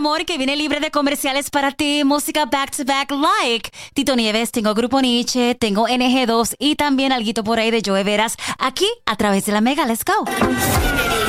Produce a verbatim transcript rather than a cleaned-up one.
amor, que viene libre de comerciales para ti. Música back to back like Tito Nieves, tengo Grupo Nietzsche, tengo N G dos y también alguito por ahí de Joe Veras aquí a través de la Mega. Let's go.